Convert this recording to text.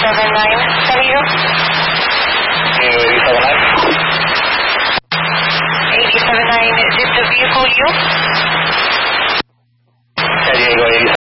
San Diego? 87.9. 87.9, is this the vehicle you? San Diego 87.